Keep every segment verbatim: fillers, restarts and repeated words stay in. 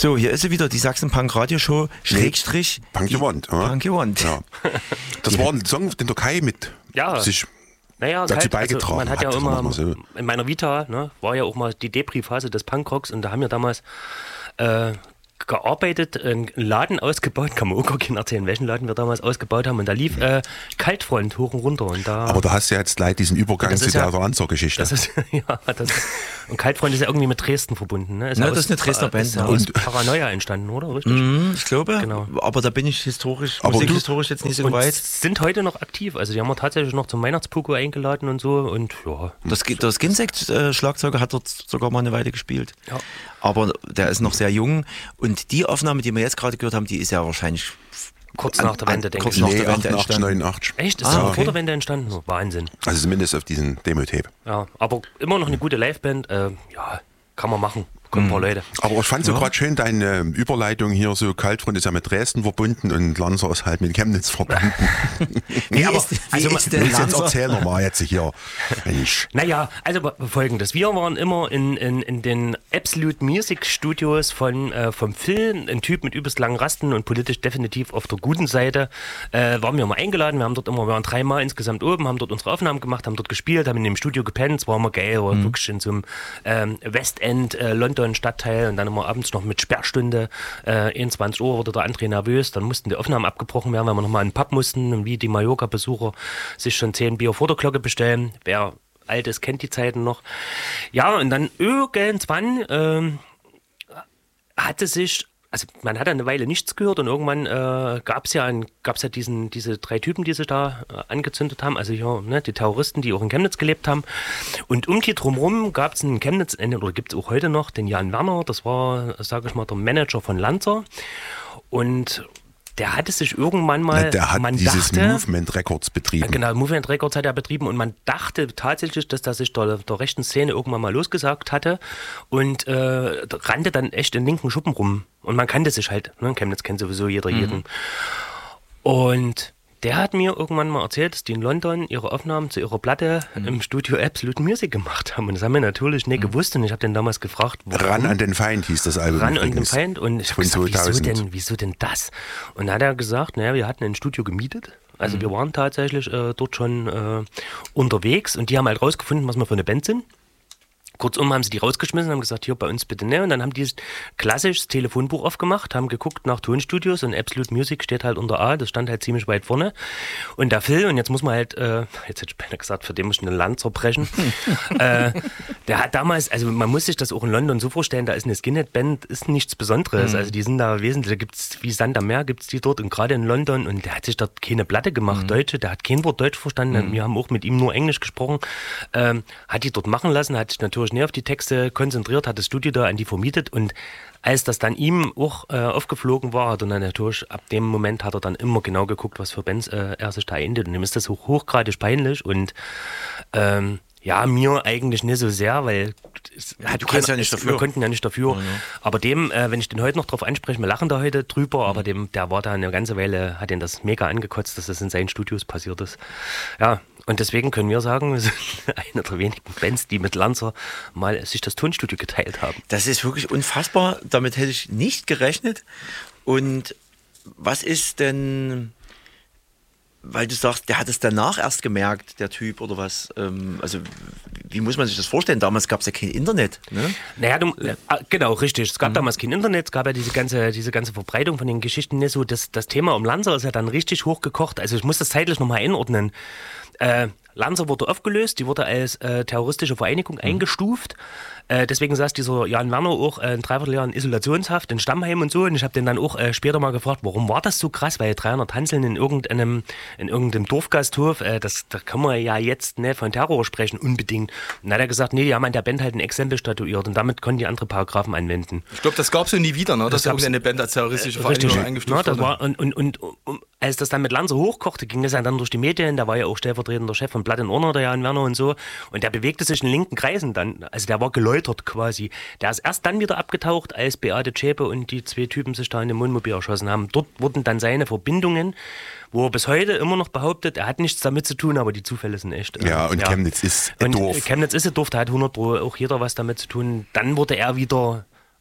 So, hier ist sie wieder, die Sachsen-Punk-Radio-Show, Schrägstrich. Nee, Punk Gewand. Ja. Punk Gewand. Ja. Das war ein Song, den der Kai mit ja. sich naja, dazu halt, beigetragen also man hat. hat. Ja immer, so. in meiner Vita ne, war ja auch mal die Depri-Phase des Punkrocks und da haben wir damals äh, gearbeitet, einen Laden ausgebaut, kann man auch gar nicht erzählen, welchen Laden wir damals ausgebaut haben und da lief äh, Kaltfront hoch und runter. Und da, aber da hast du ja jetzt gleich diesen Übergang zu ja, der Lanzer-Geschichte. Das ist, ja, das, und Kaltfront ist ja irgendwie mit Dresden verbunden. Ne? Ist Na, ja das aus, ist eine Dresdner Band. Ist ja aus Paranoia entstanden, oder? Richtig? Mm, ich glaube, genau. Aber da bin ich historisch, aber musikhistorisch jetzt nicht so und weit. Sind heute noch aktiv, also die haben wir tatsächlich noch zum Weihnachtspuko eingeladen und so und ja. Das, der Skinsex-Schlagzeuger hat dort sogar mal eine Weile gespielt. Ja. Aber der ist noch sehr jung und die Aufnahme, die wir jetzt gerade gehört haben, die ist ja wahrscheinlich kurz nach der Wende, denke kurz ich. nach Nee, der Wende achtundachtzig, entstanden. neunundachtzig. Echt? Ist Ah, das okay. vor der Wende entstanden? Oh, Wahnsinn. Also zumindest auf diesen Demo-Tape. Ja, aber immer noch eine gute Liveband. Äh, ja, kann man machen. Kommen ein paar Leute. Aber ich fand so Ja. gerade schön deine Überleitung hier, so Kaltfront ist ja mit Dresden verbunden und Lanzer ist halt mit Chemnitz verbunden. Wie aber- ist, wie also ist Jetzt denn Lanzer? erzähl nochmal jetzt hier. Mensch. Naja, also folgendes. Wir waren immer in, in, in den Absolute Music Studios von, äh, vom Phil, ein Typ mit übelst langen Rasten und politisch definitiv auf der guten Seite. Äh, waren wir mal eingeladen. Wir haben dort immer, wir waren dreimal insgesamt oben, haben dort unsere Aufnahmen gemacht, haben dort gespielt, haben in dem Studio gepennt. Es war immer geil, war Mhm. wirklich in so einem ähm, Westend äh, London Stadtteil und dann immer abends noch mit Sperrstunde. Äh, einundzwanzig Uhr wurde der André nervös, dann mussten die Aufnahmen abgebrochen werden, weil wir nochmal in den Pub mussten und wie die Mallorca-Besucher sich schon zehn Bier vor der Glocke bestellen. Wer alt ist, kennt die Zeiten noch. Ja, und dann irgendwann ähm, hatte sich, also man hat eine Weile nichts gehört und irgendwann äh, gab es ja, ein, gab's ja diesen, diese drei Typen, die sich da äh, angezündet haben, also ja, ne, die Terroristen, die auch in Chemnitz gelebt haben. Und um die drumherum gab es in Chemnitz, oder gibt es auch heute noch, den Jan Werner, das war, sage ich mal, der Manager von Lanzer. Und der hatte sich irgendwann mal, Na, der hat man dieses dachte, Movement Records betrieben. Genau, Movement Records hat er betrieben und man dachte tatsächlich, dass der sich der, der rechten Szene irgendwann mal losgesagt hatte und äh, rannte dann echt in linken Schuppen rum. Und man kannte sich halt, ne? Chemnitz kennt sowieso jeder Mhm. jeden. Und der hat mir irgendwann mal erzählt, dass die in London ihre Aufnahmen zu ihrer Platte Mhm. im Studio Absolute Music gemacht haben. Und das haben wir natürlich nicht gewusst und ich habe den damals gefragt, warum? Ran an den Feind hieß das Album. Ran an den übrigens. Feind und ich habe Von gesagt, wieso zweitausend. denn, wieso denn das? Und dann hat er gesagt, naja, wir hatten ein Studio gemietet, also Mhm. wir waren tatsächlich äh, dort schon äh, unterwegs und die haben halt rausgefunden, was wir für eine Band sind. Kurzum haben sie die rausgeschmissen, haben gesagt, hier bei uns bitte ne. Und dann haben die klassisch das Telefonbuch aufgemacht, haben geguckt nach Tonstudios und Absolute Music steht halt unter A, das stand halt ziemlich weit vorne. Und der Phil, und jetzt muss man halt, äh, jetzt hätte ich beinahe gesagt, für den muss ich eine Lanze brechen. äh, der hat damals, also man muss sich das auch in London so vorstellen, da ist eine Skinhead-Band, ist nichts Besonderes. Also die sind da wesentlich, da gibt es wie Sand am Meer, gibt es die dort und gerade in London und der hat sich dort keine Platte gemacht, Deutsche, der hat kein Wort Deutsch verstanden, wir haben auch mit ihm nur Englisch gesprochen, ähm, hat die dort machen lassen, hat sich natürlich näher auf die Texte konzentriert, hat das Studio da an die vermietet und als das dann ihm auch äh, aufgeflogen war, hat er dann natürlich, ab dem Moment hat er dann immer genau geguckt, was für Bands äh, er sich da eindet und ihm ist das auch hochgradig peinlich und ähm, ja, mir eigentlich nicht so sehr, weil es hat Du kannst ja nicht dafür. wir konnten ja nicht dafür. Ja, ja. Aber dem, äh, wenn ich den heute noch drauf anspreche, wir lachen da heute drüber, aber dem, der war da eine ganze Weile, hat ihn das mega angekotzt, dass das in seinen Studios passiert ist. Ja, und deswegen können wir sagen, wir sind eine der wenigen Bands, die mit Lanzer mal sich das Tonstudio geteilt haben. Das ist wirklich unfassbar. Damit hätte ich nicht gerechnet. Und was ist denn, weil du sagst, der hat es danach erst gemerkt, der Typ oder was? Ähm, also wie muss man sich das vorstellen? Damals gab es ja kein Internet. Ne? Naja, du, äh, genau, richtig. Es gab mhm. damals kein Internet, es gab ja diese ganze, diese ganze Verbreitung von den Geschichten nicht so. Das, das Thema um Lanzer ist ja dann richtig hochgekocht. Also ich muss das zeitlich nochmal einordnen. Äh, Lanzer wurde aufgelöst, die wurde als äh, terroristische Vereinigung mhm. eingestuft. Äh, deswegen saß dieser Jan Werner auch äh, ein Dreivierteljahr in Isolationshaft, in Stammheim und so. Und ich habe den dann auch äh, später mal gefragt, warum war das so krass? Weil dreihundert Hanseln in irgendeinem, in irgendeinem Dorfgasthof, äh, das, da kann man ja jetzt nicht von Terror sprechen, unbedingt. Und dann hat er gesagt, nee, die haben an der Band halt ein Exempel statuiert und damit konnten die andere Paragraphen anwenden. Ich glaube, das gab es so nie wieder, ne? dass Das irgendeine Band als terroristische äh, Vereinigung richtig. eingestuft Ja, das wurde. war, und, und, und, und als das dann mit Lanzer hochkochte, ging das ja dann durch die Medien. Da war ja auch stellvertretender Chef von Blood and Honor, der Jan Werner und so. Und der bewegte sich in linken Kreisen dann. Also der war geläutert quasi. Der ist erst dann wieder abgetaucht, als Beate Zschäpe und die zwei Typen sich da in dem Wohnmobil erschossen haben. Dort wurden dann seine Verbindungen, wo er bis heute immer noch behauptet, er hat nichts damit zu tun, aber die Zufälle sind echt. äh, Ja, und Chemnitz ist ein und Dorf. Chemnitz ist ein Dorf, da hat hundert Pro auch jeder was damit zu tun. Dann wurde er wieder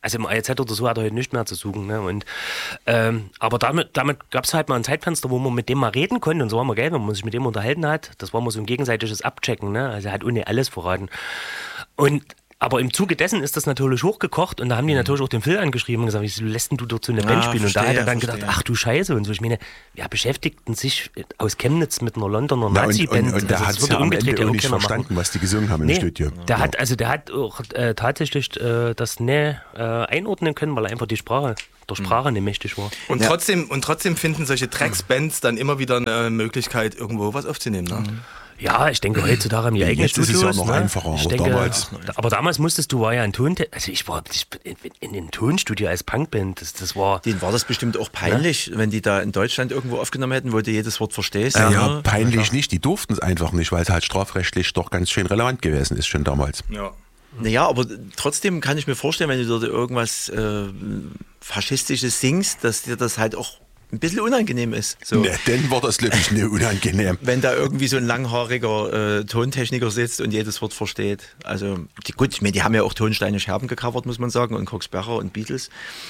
Also im A E Z oder so hat er heute nicht mehr zu suchen. Ne? Und, ähm, aber damit, damit gab es halt mal ein Zeitfenster, wo man mit dem mal reden konnte. Und so war man geil, wenn man sich mit dem unterhalten hat. Das war mal so ein gegenseitiges Abchecken. Ne? Also er hat ohne alles verraten. Und aber im Zuge dessen ist das natürlich hochgekocht und da haben die natürlich auch den Phil angeschrieben und gesagt, wieso lässt denn du dort so eine Band Ja, spielen? Und da hat er dann verstehe. gedacht, ach du Scheiße und so. Ich meine, wer beschäftigten sich aus Chemnitz mit einer Londoner Na, und, Nazi-Band? und, und der Also hat das es würde ja am umgedreht Ende ja auch auch nicht keiner machen. verstanden, was die gesungen haben im Nee, Studio. der Ja. hat, also der hat auch äh, tatsächlich äh, das ne äh, einordnen können, weil er einfach die Sprache, der Sprache nicht mächtig war. Und, Ja. trotzdem, und trotzdem finden solche Drecksbands dann immer wieder eine Möglichkeit, irgendwo was aufzunehmen. Ne? Ja, ich denke, heutzutage haben die eigene Jetzt ist es Studios. ja noch ne? einfacher, Ich aber denke, damals- aber damals musstest du, war ja ein Ton, also ich war in, in dem Tonstudio als Punkband, das, das war... Denen war das bestimmt auch peinlich, wenn die da in Deutschland irgendwo aufgenommen hätten, wo du jedes Wort verstehst. Ja, ne? peinlich nicht, die durften es einfach nicht, weil es halt strafrechtlich doch ganz schön relevant gewesen ist, schon damals. Ja. Naja, aber trotzdem kann ich mir vorstellen, wenn du dort irgendwas äh, Faschistisches singst, dass dir das halt auch ein bisschen unangenehm ist. So. Ne, dann war das, glaube ich, nicht unangenehm. Wenn da irgendwie so ein langhaariger äh, Tontechniker sitzt und jedes Wort versteht. Also, die, gut, ich meine, die haben ja auch Tonsteine Scherben gecovert, muss man sagen, und Cox Sparrow und Beatles.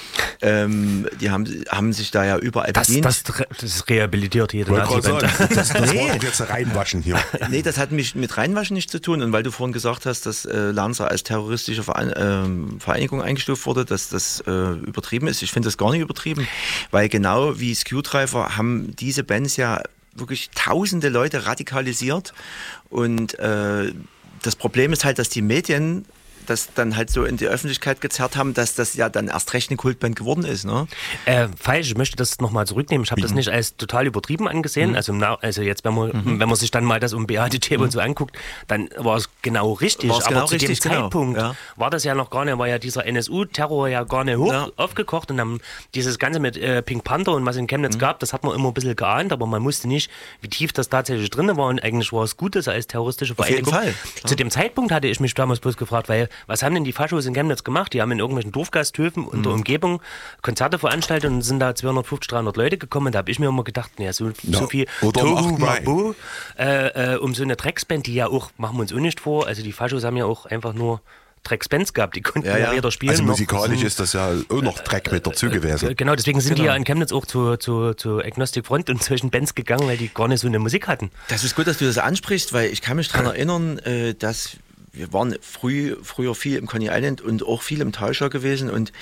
Ähm, die haben, haben sich da ja überall Das, bedient. das, das rehabilitiert jede Wollte gerade Nazi-Band. sagen, das, das Nee. war doch jetzt reinwaschen hier. Nee, das hat mich mit Reinwaschen nichts zu tun. Und weil du vorhin gesagt hast, dass äh, Lanza als terroristische Verein, ähm, Vereinigung eingestuft wurde, dass das äh, übertrieben ist. Ich finde das gar nicht übertrieben, weil genau wie Skewdriver haben diese Bands ja wirklich tausende Leute radikalisiert. Und äh, das Problem ist halt, dass die Medien das dann halt so in die Öffentlichkeit gezerrt haben, dass das ja dann erst recht eine Kultband geworden ist. Ne? Äh, falsch, ich möchte das nochmal zurücknehmen. Ich habe das nicht als total übertrieben angesehen. Mhm. Also, im Na- also jetzt, wenn man, mhm. wenn man sich dann mal das um B A D T Mhm. und so anguckt, dann war es genau richtig. War's Aber genau zu richtig, dem genau. Zeitpunkt Ja. war das ja noch gar nicht, war ja dieser N S U-Terror ja gar nicht hoch Ja. aufgekocht und dann dieses Ganze mit äh, Pink Panther und was in Mhm. Chemnitz gab, das hat man immer ein bisschen geahnt, aber man wusste nicht, wie tief das tatsächlich drin war und eigentlich war es gut, dass als terroristische Auf jeden Vereinigung. Fall, klar. Zu dem Zeitpunkt hatte ich mich damals bloß gefragt, weil was haben denn die Faschos in Chemnitz gemacht? Die haben in irgendwelchen Dorfgasthöfen und der Umgebung Konzerte veranstaltet und sind da zweihundertfünfzig, dreihundert Leute gekommen. Da habe ich mir immer gedacht, ja, so, Ja, so viel oder am achten Mai. Tohu-Wabohu, äh, äh, um so eine Drecksband, die ja auch, machen wir uns auch nicht vor, also die Faschos haben ja auch einfach nur Drecksbands gehabt, die konnten Ja, ja, ja. weder spielen Also noch musikalisch singen. ist das ja auch noch Dreck mit dazu gewesen. Äh, Genau, deswegen sind die ja in Chemnitz auch zu, zu, zu Agnostic Front und solchen Bands gegangen, weil die gar nicht so eine Musik hatten. Das ist gut, dass du das ansprichst, weil ich kann mich daran erinnern, äh, dass wir waren früh, früher viel im Coney Island und auch viel im Talscher gewesen und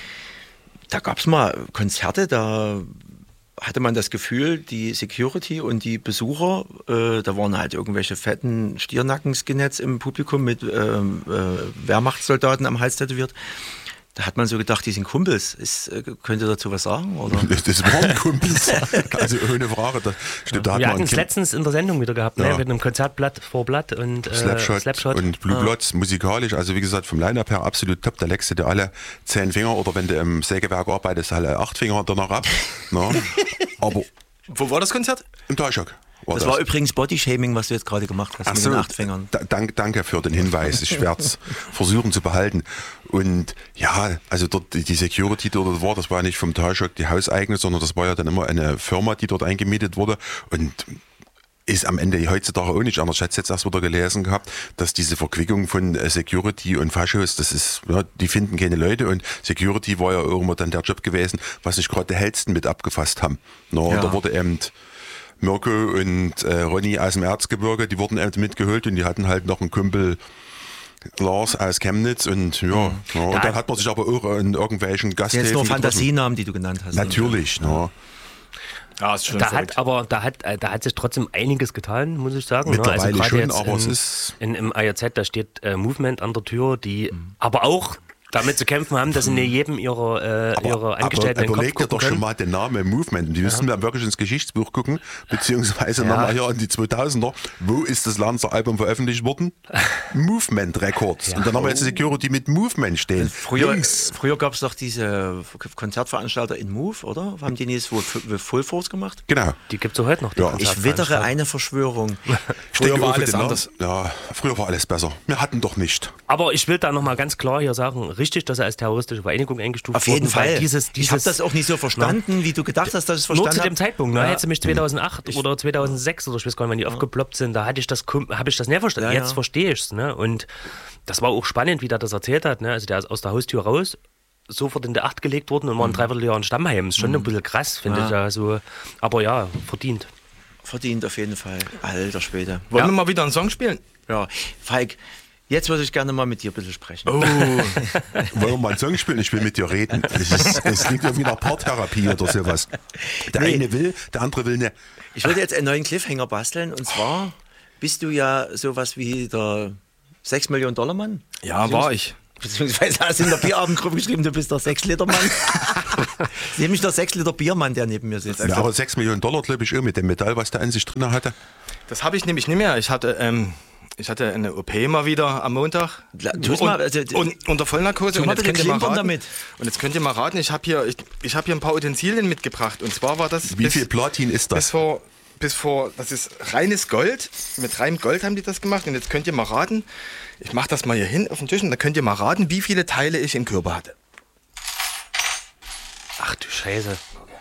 da gab es mal Konzerte, da hatte man das Gefühl, die Security und die Besucher, äh, da waren halt irgendwelche fetten Stiernacken-Skinheads im Publikum mit ähm, äh, Wehrmachtssoldaten am Hals tätowiert. Da hat man so gedacht, die sind Kumpels. Ist, äh, könnt ihr dazu was sagen? Oder? Das, das waren Kumpels. Also ohne Frage. Das, stimmt, da hat Wir man hatten es Kind- letztens in der Sendung wieder gehabt, ne? Ja. Mit einem Konzertblatt vor Blatt und äh, Slapshot, Slapshot. und Blue Bloods musikalisch, also wie gesagt, vom Line-Up her absolut top. Da leckst du dir alle zehn Finger oder wenn du im Sägewerk arbeitest, alle acht Finger danach ab. Na? Aber Wo war das Konzert? im Talschock war Das das. war übrigens Bodyshaming, was du jetzt gerade gemacht hast Ach mit so, den acht Fingern. da, dank, danke für den Hinweis. Ich werde es versuchen zu behalten. Und ja, also dort die die Security, die dort war, das war ja nicht vom Talschock die Hauseigene, sondern das war ja dann immer eine Firma, die dort eingemietet wurde. Und ist am Ende heutzutage auch nicht anders. Ich hatte jetzt erst wieder gelesen gehabt, dass diese Verquickung von äh, Security und Faschos, das ist, ja, die finden keine Leute und Security war ja auch immer dann der Job gewesen, was sich gerade die Hellsten mit abgefasst haben. Na, Ja. Da wurde eben Mirko und äh, Ronny aus dem Erzgebirge, die wurden eben mitgeholt und die hatten halt noch einen Kumpel Lars aus Chemnitz und ja, ja und Da- dann hat man sich aber auch in irgendwelchen Das sind Gasthöfen jetzt nur getroffen. Fantasienamen, die du genannt hast. Natürlich, na. Ja, ist schon Da verrückt. hat aber da hat, äh, da hat sich trotzdem einiges getan, muss ich sagen. Mittlerweile gerade schon, jetzt aber in, es ist- in, im A J Z, da steht äh, Movement an der Tür, die aber auch damit zu kämpfen haben, dass sie nicht jedem ihrer, äh, ihrer Angestellten aber in den Kopf überleg dir gucken doch schon können. mal den Namen Movement. Und die müssen dann wirklich ins Geschichtsbuch gucken, beziehungsweise Ja. nochmal hier in die zweitausender. Wo ist das Lanzer Album veröffentlicht worden? Movement Records. Ja. Und dann haben wir jetzt die Security mit Movement stehen. Früher, Links. früher gab es doch diese Konzertveranstalter in Move, oder? Haben die nicht so Full Force gemacht? Genau. Die gibt es auch heute noch. die Ja. Ich Konzertveranstaltung. wittere eine Verschwörung. Ich Früher denke war auch für alles den Namen- anders. Ja, früher war alles besser. Wir hatten doch nicht. Aber ich will da nochmal ganz klar hier sagen, richtig, dass er als terroristische Vereinigung eingestuft Auf jeden worden, weil Fall. Dieses, dieses, ich habe das auch nicht so verstanden, wie du gedacht hast, dass ich es nur verstanden zu dem habe. Zeitpunkt, ne? Ja. Hättest du mich zweitausendacht oder zweitausendsechs oder ich weiß gar nicht, wann die aufgeploppt sind, da hatte ich das, habe ich das nicht verstanden. Ja, Jetzt ja. verstehe ich es. Ne? Und das war auch spannend, wie der das erzählt hat. Ne? Also der ist aus der Haustür raus, sofort in der Acht gelegt worden und war ein Dreivierteljahr in Stammheim. Ist schon ein bisschen krass, finde Ja. ich. Ja, so. Aber ja, verdient. Verdient auf jeden Fall. Alter Schwede. Wollen Ja. wir mal wieder einen Song spielen? Ja. Falk, jetzt würde ich gerne mal mit dir ein bisschen sprechen. Oh, Wollen wir mal einen Song spielen? Ich will mit dir reden. Es, ist, es klingt irgendwie nach Paartherapie oder sowas. Der Nee. eine will, der andere will nicht. Ich würde jetzt einen neuen Cliffhanger basteln und zwar bist du ja sowas wie der sechs Millionen Dollar Mann. ja, war ich. Beziehungsweise hast du in der Bierabendgruppe geschrieben, du bist der sechs Liter Mann. Das ist nämlich der sechs Liter Biermann, der neben mir sitzt. Ja, aber sechs Millionen Dollar, glaube ich, auch mit dem Metall, was der an sich drin hatte. Das habe ich nämlich nicht mehr. Ich hatte, ähm, ich hatte eine O P mal wieder am Montag. La- tu's und, mal, also, und unter Vollnarkose. tu Und mal jetzt bitte könnt ihr mal klimpern raten, damit. Und jetzt könnt ihr mal raten, ich habe hier, ich, ich hab hier ein paar Utensilien mitgebracht. Und zwar war das. Wie bis- viel Platin ist Bis das? vor, bis vor, das ist reines Gold. Mit reinem Gold haben die das gemacht. Und jetzt könnt ihr mal raten, ich mache das mal hier hin auf den Tisch und da könnt ihr mal raten, wie viele Teile ich im Körper hatte. Ach du Scheiße.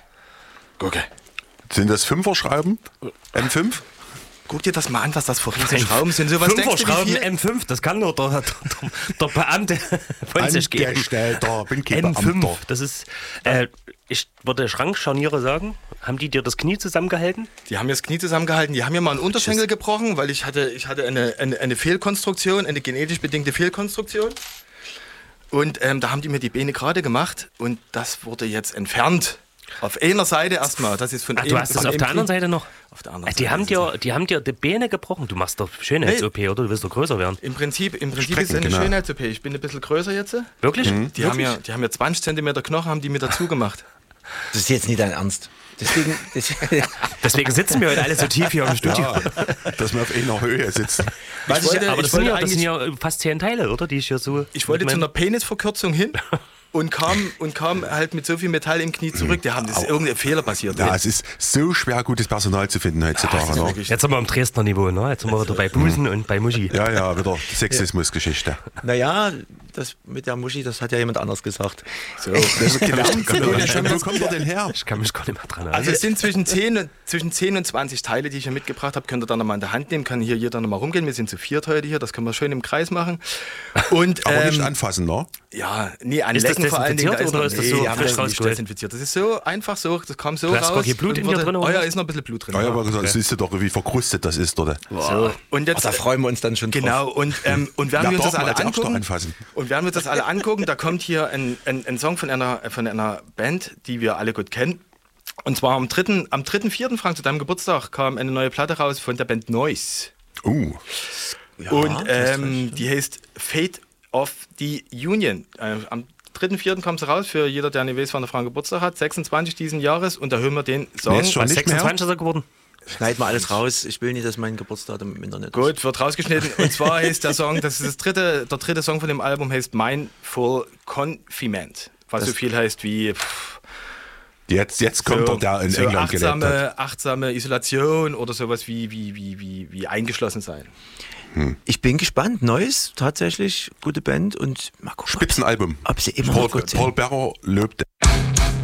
Gucke. Sind das Fünfer-Schrauben? M fünf? Guck dir das mal an, was das für riesen Schrauben sind. So, was denkst du, wie Fünfer-Schrauben viel? M fünf, das kann nur der, der, der Beamte von sich geben. Angestellter, bin kein M fünf, Beamter. das ist, äh, ich würde Schrankscharniere sagen. Haben die dir das Knie zusammengehalten? Die haben mir das Knie zusammengehalten, die haben mir mal einen Unterschenkel gebrochen, weil ich hatte, ich hatte eine, eine, eine Fehlkonstruktion, eine genetisch bedingte Fehlkonstruktion. Und ähm, da haben die mir die Beine gerade gemacht und das wurde jetzt entfernt. Auf einer Seite erstmal. Das ist von Ach, einem- du hast das von auf einem der anderen Knie. Seite noch? Auf der anderen Die Seite haben, ist dir, die haben dir die Beine gebrochen. Du machst doch Schönheits-O P, oder? Du willst doch größer werden. Im Prinzip, im Prinzip Strecken, ist es eine genau. Schönheits-O P. Ich bin ein bisschen größer jetzt. Wirklich? Die haben, mir, die haben mir zwanzig Zentimeter Knochen haben die mir dazu gemacht. Das ist jetzt nicht dein Ernst. Deswegen, das, Deswegen sitzen wir heute alle so tief hier im Studio. Ja, dass wir auf einer Höhe sitzen. Ich wollte, Aber ich das sind, wollte ja, das sind eigentlich- ja fast zehn Teile, oder? Die ich hier so. Ich wollte mit zu einer meinem- Penisverkürzung hin und kam, und kam halt mit so viel Metall im Knie zurück. Da haben das ist irgendein Fehler passiert. Ja, es ist so schwer, gutes Personal zu finden heutzutage. das ist ne? wirklich- Jetzt sind wir am Dresdner Niveau, ne? Jetzt sind wir wieder bei Busen und bei Muschi. Ja, ja, wieder Sexismusgeschichte. naja, das mit der Muschi, das hat ja jemand anders gesagt. So, das ist gelernt. Wo kommt er denn her? Ich kann mich gar nicht mehr dran erinnern. Also es sind zwischen zehn, und, zwischen zehn und zwanzig Teile, die ich hier mitgebracht habe. Könnt ihr dann nochmal in der Hand nehmen. Kann hier jeder nochmal rumgehen. Wir sind zu viert heute hier. Das können wir schön im Kreis machen. Und, Aber nicht ähm, anfassen, ne? ja, nee, an Ist das Lecken vor allen Dingen. desinfiziert da oder ist das nee, so die haben frisch das nicht rausgeholt? desinfiziert. Das ist so einfach so. Das kam so Du hast raus. gar kein Blut und in dir wurde- drin, Oh oder ja, was? ist noch ein bisschen Blut drin. Ja, aber gesagt, siehst du doch, wie verkrustet das ist, oder? So. Und jetzt, Da freuen wir uns dann schon drauf. genau, und, ähm, und werden Ja, wir uns darf das man alle als Erster angucken. anfassen. Und werden wir uns das alle angucken, da kommt hier ein, ein, ein Song von einer, von einer Band, die wir alle gut kennen. Und zwar am dritten, am dritten vierten Frank, zu deinem Geburtstag, kam eine neue Platte raus von der Band Noise. Uh, Ja, Und das ähm, ist die heißt Fate of the Union. Äh, am dritten vierten kam sie raus, für jeder, der nicht weiß, wann der Frank Geburtstag hat, sechsundzwanzig diesen Jahres. Und da hören wir den Song. Nee, ist schon Was, nicht mehr. sechsundzwanzig ist er geworden? Schneid mal alles raus. Ich will nicht, dass mein Geburtsdatum im Internet ist. Gut, wird rausgeschnitten. Und zwar heißt der Song, das ist das dritte, der dritte Song von dem Album, heißt Mindful Confinement. Was so viel heißt wie pff, jetzt, jetzt kommt so, der, der in so England gelebt hat. achtsame, achtsame Isolation oder sowas wie, wie, wie, wie, wie eingeschlossen sein. Ich bin gespannt. Neues, tatsächlich, gute Band und mal gucken, ob sie, Spitzenalbum. ob sie immer Paul, noch gut sind. Paul Bearer lobt